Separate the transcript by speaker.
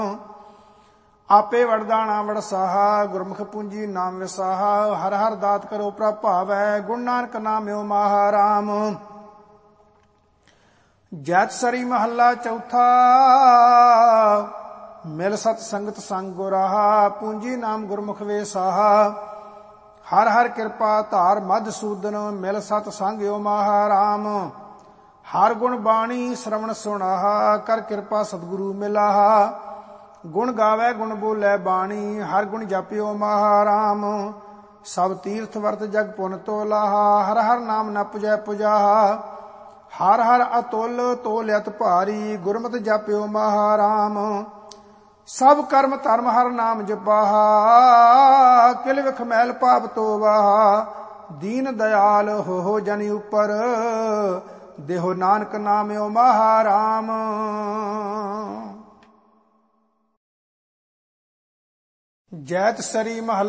Speaker 1: ਆਪੇ ਵਰਦਾਣਾ ਵਡਸਾਹਾ, ਗੁਰਮੁਖ ਪੂੰਜੀ ਨਾਮ ਵਿਸਾਹਾ। ਹਰ ਹਰ ਦਾਤ ਕਰੋ ਪ੍ਰਭ ਭਾਵੈ, ਗੁਣ ਨਾਨਕ ਨਾਮਿਓ ਮਹਾਰਾਮ। ਜੈਤ ਸਰੀ ਮਹੱਲਾ ਚੌਥਾ, ਮਿਲ ਸਤ ਸੰਗਤ ਸੰਗ ਗੁਰਾਹਾ, ਪੂੰਜੀ ਨਾਮ ਗੁਰਮੁਖ ਵੇਸਾਹਾ। ਹਰ ਹਰ ਕਿਰਪਾ ਧਾਰ ਮਧਸੂਦਨ, ਮਿਲ ਸਤ ਸੰਗਿਓ ਮਹਾਰਾਮ। ਹਰ ਗੁਣ ਬਾਣੀ ਸ਼ਰਵਣ ਸੁਣਾਹਾ, ਕਰ ਕਿਰਪਾ ਸਤਿਗੁਰੂ ਮਿਲਾਹਾ। ਗੁਣ ਗਾਵੇ ਗੁਣ ਬੋਲੇ ਬਾਣੀ, ਹਰ ਗੁਣ ਜਪਿਓ ਮਹਾਰਾਮ। ਸਭ ਤੀਰਥ ਵਰਤ ਜਗ ਪੁਨ ਤੋਲਾਹਾ, ਹਰ ਹਰ ਨਾਮ ਨ ਪੁਜੈ ਪੁਜਾਹਾ। ਹਰ ਹਰ ਅਤੁਲ ਤੋਲ ਅਤ ਭਾਰੀ, ਗੁਰਮਤਿ ਜਪਿਓ ਮਹਾਰਾਮ। ਸਭ ਕਰਮ ਧਰਮ ਹਰ ਨਾਮ ਜਪਾਹਾ, ਕਿਲ ਵਿਖ ਮੈਲ ਪਾਪ ਤੋਵਾਹਾ। ਦੀਨ ਦਇਆਲ ਹੋ ਜਨ ਉਪਰ, ਦੇਹੋ ਨਾਨਕ ਨਾਮਿਓ ਮਹਾਰਾਮ। ਜੈਤ ਸਰੀ ਮਹੱਲਾ